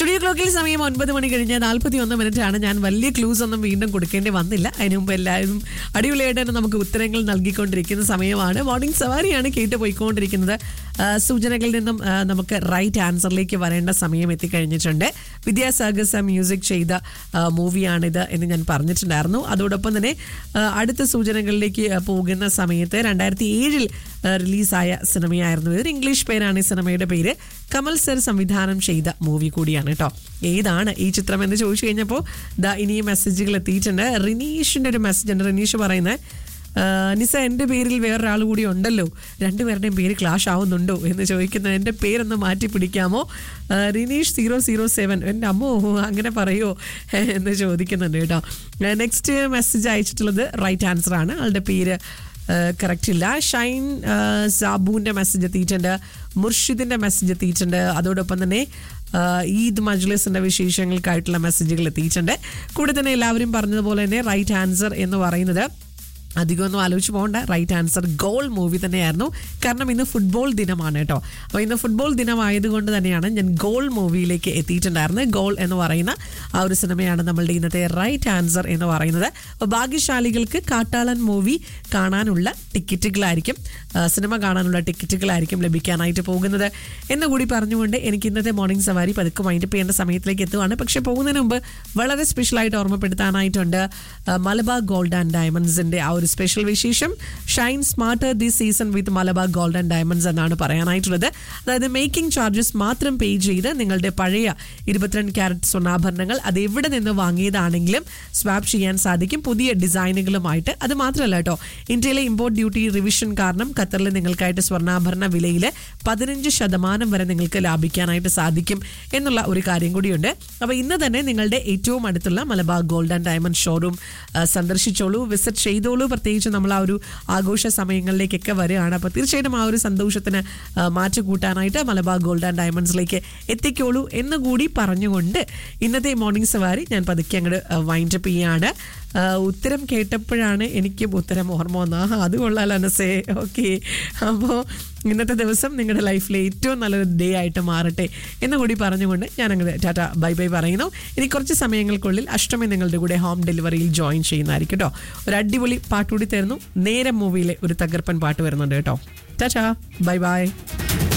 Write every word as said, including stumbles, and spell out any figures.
Studio ക്ലോക്കിൽ സമയം ഒൻപത് മണി കഴിഞ്ഞ് നാൽപ്പത്തി ഒന്ന് മിനിറ്റ് ആണ്. ഞാൻ വലിയ ക്ലൂസ് ഒന്നും വീണ്ടും കൊടുക്കേണ്ടി വന്നില്ല. അതിനു മുമ്പ് എല്ലാവരും അടിപൊളിയായിട്ട് തന്നെ നമുക്ക് ഉത്തരങ്ങൾ നൽകിക്കൊണ്ടിരിക്കുന്ന സമയമാണ്. മോർണിംഗ് സവാരിയാണ് കേട്ട് പോയിക്കൊണ്ടിരിക്കുന്നത്. സൂചനകളിൽ നിന്നും നമുക്ക് റൈറ്റ് ആൻസറിലേക്ക് വരേണ്ട സമയം എത്തിക്കഴിഞ്ഞിട്ടുണ്ട്. വിദ്യാസാഗർ മ്യൂസിക് ചെയ്ത മൂവിയാണിത് എന്ന് ഞാൻ പറഞ്ഞിട്ടുണ്ടായിരുന്നു. അതോടൊപ്പം തന്നെ അടുത്ത സൂചനകളിലേക്ക് പോകുന്ന സമയത്ത് രണ്ടായിരത്തി ഏഴിൽ റിലീസായ സിനിമയായിരുന്നു. ഇതൊരു ഇംഗ്ലീഷ് പേരാണ് ഈ സിനിമയുടെ പേര്. കമൽ സർ സംവിധാനം ചെയ്ത മൂവി കൂടിയാണ് കേട്ടോ. ഏതാണ് ഈ ചിത്രം എന്ന് ചോദിച്ചു കഴിഞ്ഞപ്പോൾ ദാ ഇനിയും മെസ്സേജുകൾ എത്തിയിട്ടുണ്ട്. റിനീഷിൻ്റെ ഒരു മെസ്സേജ് ഉണ്ട്. റിനീഷ് പറയുന്നത്, നിസ എൻ്റെ പേരിൽ വേറൊരാൾ കൂടി ഉണ്ടല്ലോ, രണ്ടുപേരുടെയും പേര് ക്ലാഷ് ആവുന്നുണ്ടോ എന്ന് ചോദിക്കുന്നത്. എൻ്റെ പേരൊന്ന് മാറ്റി പിടിക്കാമോ? റിനീഷ് സീറോ സീറോ സെവൻ എൻ്റെ അമ്മോ അങ്ങനെ പറയുമോ എന്ന് ചോദിക്കുന്നുണ്ട് കേട്ടോ. നെക്സ്റ്റ് മെസ്സേജ് അയച്ചിട്ടുള്ളത് റൈറ്റ് ആൻസർ ആണ്. ആളുടെ പേര് കറക്റ്റ് ഇല്ല. ഷൈൻ സാബുവിൻ്റെ മെസ്സേജ് എത്തിയിട്ടുണ്ട്. മുർഷിദിൻ്റെ മെസ്സേജ് എത്തിയിട്ടുണ്ട്. അതോടൊപ്പം തന്നെ ഈദ് മജ്ലിസിൻ്റെ വിശേഷങ്ങൾക്കായിട്ടുള്ള മെസ്സേജുകൾ എത്തിയിട്ടുണ്ട്. കൂടെ തന്നെ എല്ലാവരും പറഞ്ഞതുപോലെ തന്നെ റൈറ്റ് ആൻസർ എന്ന് പറയുന്നത് അധികമൊന്നും ആലോചിച്ച് പോകേണ്ട. റൈറ്റ് ആൻസർ ഗോൾ മൂവി തന്നെയായിരുന്നു. കാരണം ഇന്ന് ഫുട്ബോൾ ദിനമാണ് കേട്ടോ. അപ്പോൾ ഇന്ന് ഫുട്ബോൾ ദിനമായതുകൊണ്ട് തന്നെയാണ് ഞാൻ ഗോൾ മൂവിയിലേക്ക് എത്തിയിട്ടുണ്ടായിരുന്നത്. ഗോൾ എന്ന് പറയുന്ന ആ ഒരു സിനിമയാണ് നമ്മളുടെ ഇന്നത്തെ റൈറ്റ് ആൻസർ എന്ന് പറയുന്നത്. അപ്പോൾ ഭാഗ്യശാലികൾക്ക് കാട്ടാളൻ മൂവി കാണാനുള്ള ടിക്കറ്റുകളായിരിക്കും, സിനിമ കാണാനുള്ള ടിക്കറ്റുകളായിരിക്കും ലഭിക്കാനായിട്ട് പോകുന്നത് എന്ന് കൂടി പറഞ്ഞുകൊണ്ട് എനിക്ക് ഇന്നത്തെ മോർണിംഗ് സവാരി പതുക്കെ വൈൻഡപ്പ് ചെയ്യേണ്ട സമയത്തിലേക്ക് എത്തുവാണ്. പക്ഷേ പോകുന്നതിന് മുമ്പ് വളരെ സ്പെഷ്യലായിട്ട് ഓർമ്മപ്പെടുത്താനായിട്ടുണ്ട് മലബാർ ഗോൾഡ് ആൻഡ് ഡയമണ്ട്സിൻ്റെ ആ ഒരു സ്പെഷ്യൽ വിശേഷം. Shine smarter this season with Malabar gold and diamonds എന്നാണ് പറയാനായിട്ടുള്ളത്. അതായത് മേക്കിംഗ് ചാർജസ് മാത്രം പേ ചെയ്ത് നിങ്ങളുടെ പഴയ ഇരുപത്തിരണ്ട് ക്യാരറ്റ് സ്വർണ്ണാഭരണങ്ങൾ അത് എവിടെ നിന്ന് വാങ്ങിയതാണെങ്കിലും സ്വാപ്പ് ചെയ്യാൻ സാധിക്കും പുതിയ ഡിസൈനുകളുമായിട്ട്. അത് മാത്രമല്ല കേട്ടോ, ഇന്ത്യയിലെ ഇമ്പോർട്ട് ഡ്യൂട്ടി റിവിഷൻ കാരണം ഖത്തറിൽ നിങ്ങൾക്കായിട്ട് സ്വർണ്ണാഭരണ വിലയിൽ പതിനഞ്ച് ശതമാനം വരെ നിങ്ങൾക്ക് ലാഭിക്കാനായിട്ട് സാധിക്കും എന്നുള്ള ഒരു കാര്യം കൂടിയുണ്ട്. അപ്പോൾ ഇന്ന് തന്നെ നിങ്ങളുടെ ഏറ്റവും അടുത്തുള്ള Malabar gold and diamond showroom സന്ദർശിച്ചോളൂ, visit ചെയ്തോളൂ. പ്രത്യേകിച്ച് നമ്മൾ ആ ഒരു ആഘോഷ സമയങ്ങളിലേക്കൊക്കെ വരികയാണ്. അപ്പോൾ തീർച്ചയായിട്ടും ആ ഒരു സന്തോഷത്തിന് മാറ്റം കൂട്ടാനായിട്ട് മലബാർ ഗോൾഡ് ആൻഡ് ഡയമണ്ട്സിലേക്ക് എത്തിക്കോളൂ എന്നുകൂടി പറഞ്ഞുകൊണ്ട് ഇന്നത്തെ മോർണിംഗ് സവാരി ഞാൻ പതുക്കെ അങ്ങോട്ട് വൈൻഡപ്പ് ചെയ്യാണ്. ഉത്തരം കേട്ടപ്പോഴാണ് എനിക്കും ഉത്തരം ഓർമ്മ വന്നത്. അത് കൊള്ളാലോ അനസേ. ഓക്കെ, അപ്പോൾ ഇന്നത്തെ ദിവസം നിങ്ങളുടെ ലൈഫിലെ ഏറ്റവും നല്ലൊരു ഡേ ആയിട്ട് മാറട്ടെ എന്ന് കൂടി പറഞ്ഞുകൊണ്ട് ഞാൻ അങ്ങനെ ടാറ്റ ബൈ ബൈ പറയുന്നു. ഇനി കുറച്ച് സമയങ്ങൾക്കുള്ളിൽ അഷ്ടമി നിങ്ങളുടെ കൂടെ ഹോം ഡെലിവറിയിൽ ജോയിൻ ചെയ്യുന്നതായിരിക്കും കേട്ടോ. ഒരു അടിപൊളി പാട്ടുകൂടി തരുന്നു. നേരം മൂവിയിലെ ഒരു തകർപ്പൻ പാട്ട് വരുന്നുണ്ട് കേട്ടോ. Tata bye bye.